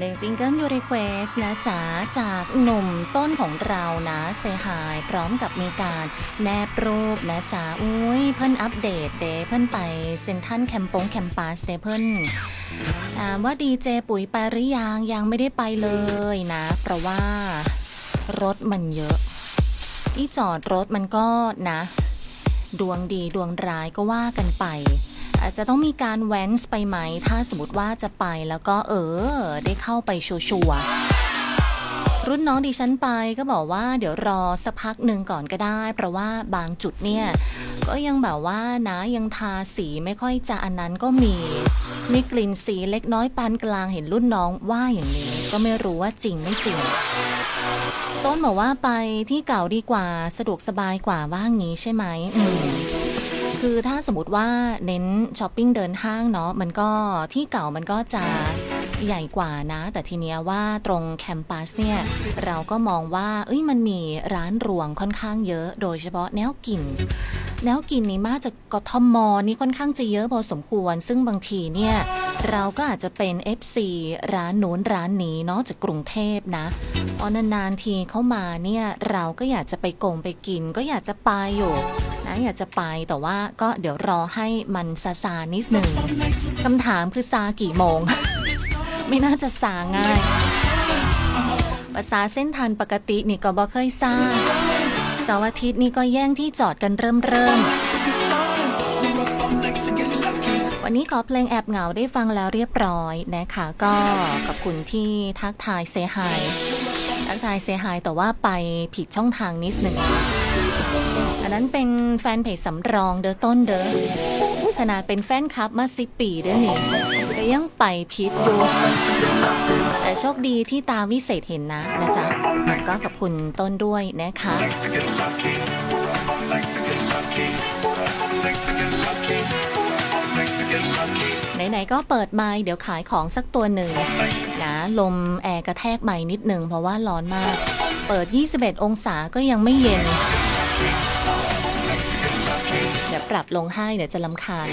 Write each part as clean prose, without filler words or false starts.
1ซิงเกิลยูรีเควสนะจ๊ะจากหนุ่มต้นของเรานะเซฮายพร้อมกับมีการแนบรูปนะจ๊ะอุ้ยเพิ่นอัปเดตเดเพิ่นไปเซ็นทรัลแคมปัสเดเพิ่นถามว่าดีเจปุ๋ยไปหรือยังไม่ได้ไปเลยนะเพราะว่ารถมันเยอะที่จอดรถมันก็นะดวงดีดวงร้ายก็ว่ากันไปอาจจะต้องมีการแว้นไปไหมถ้าสมมติว่าจะไปแล้วก็ได้เข้าไปชัวร์รุ่นน้องดิฉันไปก็บอกว่าเดี๋ยวรอสักพักหนึ่งก่อนก็ได้เพราะว่าบางจุดเนี่ยก็ยังแบบว่านะยังทาสีไม่ค่อยจะอันนั้นก็มีกลิ่นสีเล็กน้อยปานกลางเห็นรุ่นน้องว่าอย่างนี้ก็ไม่รู้ว่าจริงไม่จริงต้นบอกว่าไปที่เก่าดีกว่าสะดวกสบายกว่าว่างี้ใช่ไหมคือถ้าสมมติว่าเน้นช้อปปิ้งเดินห้างเนาะมันก็ที่เก่ามันก็จะใหญ่กว่านะแต่ทีเนี้ยว่าตรงแคมปัสเนี่ยเราก็มองว่ามันมีร้านรวงค่อนข้างเยอะโดยเฉพาะแนวกินนี่มาจากกทมนี่ค่อนข้างจะเยอะพอสมควรซึ่งบางทีเนี่ยเราก็อาจจะเป็น FC ร้านนู้นร้านนี้เนาะจากกรุงเทพนะนานๆทีเข้ามาเนี่ยเราก็อยากจะไปไปกินก็อยากจะไปอยู่นะอยากจะไปแต่ว่าก็เดี๋ยวรอให้มันซานิดหนึ่งคำถามคือซากี่โมง ไม่น่าจะซาง่ายภาษาเส้นทางปกตินี่ก็บ่เคยซาเสาร์อาทิตย์นี่ก็แย่งที่จอดกันเริ่มวันนี้ขอเพลงแอบเหงาได้ฟังแล้วเรียบร้อยนะคะก็ขอบคุณที่ทักทายเซฮายแต่ว่าไปผิดช่องทางนิดหนึ่งอันนั้นเป็นแฟนเพจสำรองเด้อต้นเด้อขนาดเป็นแฟนคลับมา10 ปีเด้อนี่ก็ยังไปผิดอยู่แต่โชคดีที่ตาวิเศษเห็นนะจ๊ะก็ขอบคุณต้นด้วยนะคะไหนๆก็เปิดไมค์เดี๋ยวขายของสักตัวหนึ่งนะลมแอร์กระแทกไมค์นิดหนึ่งเพราะว่าร้อนมากเปิด21องศาก็ยังไม่เย็นเดี๋ยวปรับลงให้เดี๋ยวจะรำคาญ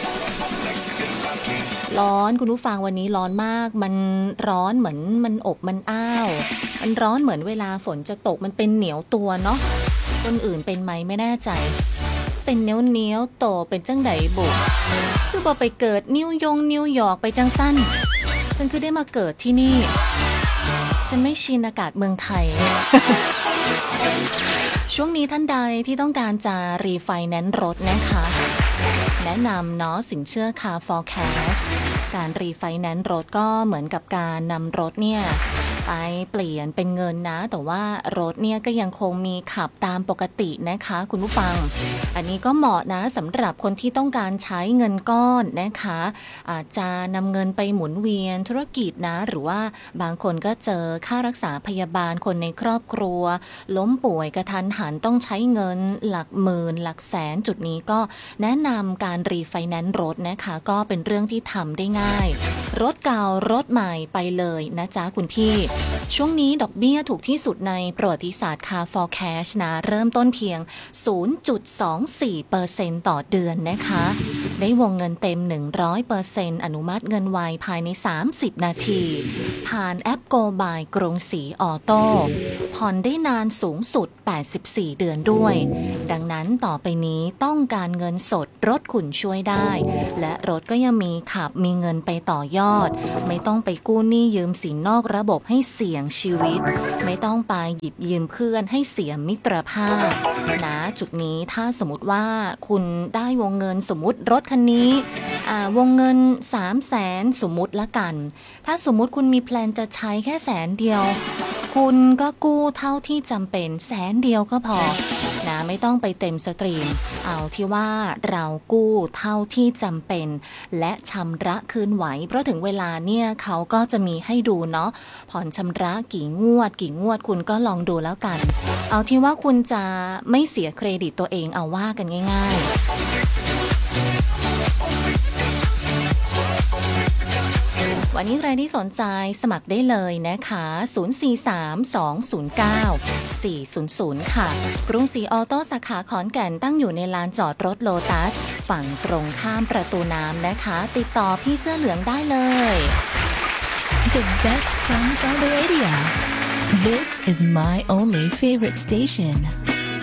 ร้อนคุณผู้ฟังวันนี้ร้อนมากมันร้อนเหมือนมันอบมันอ้าวมันร้อนเหมือนเวลาฝนจะตกมันเป็นเหนียวตัวเนาะคนอื่นเป็นไหมไม่แน่ใจเป็นเหนียวโตเป็นจังไดบุคือพอไปเกิดนิวยอร์กไปจังสั้นฉันคือได้มาเกิดที่นี่ฉันไม่ชินอากาศเมืองไทย ช่วงนี้ท่านใดที่ต้องการจะรีไฟแนนซ์รถนะคะแนะนำเนาะสินเชื่อ Car for Cash การรีไฟแนนซ์รถก็เหมือนกับการนำรถเนี่ยไปเปลี่ยนเป็นเงินนะแต่ว่ารถเนี่ยก็ยังคงมีขับตามปกตินะคะคุณผู้ฟังอันนี้ก็เหมาะนะสำหรับคนที่ต้องการใช้เงินก้อนนะคะอาจจะนำเงินไปหมุนเวียนธุรกิจนะหรือว่าบางคนก็เจอค่ารักษาพยาบาลคนในครอบครัวล้มป่วยกระทันหันต้องใช้เงินหลักหมื่นหลักแสนจุดนี้ก็แนะนำการรีไฟแนนซ์รถนะคะก็เป็นเรื่องที่ทำได้ง่ายรถเก่ารถใหม่ไปเลยนะจ๊ะคุณพี่ช่วงนี้ดอกเบี้ยถูกที่สุดในประวัติศาสตร์ Car for Cash นะเริ่มต้นเพียง 0.24% ต่อเดือนนะคะได้วงเงินเต็ม 100% อนุมัติเงินไวภายใน30นาทีผ่านแอป Go by กรุงศรีออโต้ผ่อนได้นานสูงสุด84เดือนด้วยดังนั้นต่อไปนี้ต้องการเงินสดรถคุณช่วยได้และรถก็ยังมีขับมีเงินไปต่อยอดไม่ต้องไปกู้หนี้ยืมสินนอกระบบให้เสี่ยงชีวิตไม่ต้องไปหยิบยืมเพื่อนให้เสียมิตรภาพนะจุดนี้ถ้าสมมติว่าคุณได้วงเงินสมมติรถคันนี้วงเงิน300,000สมมติละกันถ้าสมมติคุณมีแพลนจะใช้แค่100,000เดียวคุณก็กู้เท่าที่จำเป็น100,000เดียวก็พอนะไม่ต้องไปเต็มสตรีมเอาที่ว่าเรากู้เท่าที่จำเป็นและชำระคืนไหวเพราะถึงเวลาเนี่ยเขาก็จะมีให้ดูเนาะผ่อนชำระกี่งวดคุณก็ลองดูแล้วกันเอาที่ว่าคุณจะไม่เสียเครดิตตัวเองเอาว่ากันง่ายๆวันนี้ใครที่สนใจสมัครได้เลยนะคะ043-209-400ค่ะกรุงศรีออโต้สาขาขอนแก่นตั้งอยู่ในลานจอดรถโลตัสฝั่งตรงข้ามประตูน้ำนะคะติดต่อพี่เสื้อเหลืองได้เลย the best songs on the radio. This is my only favorite station.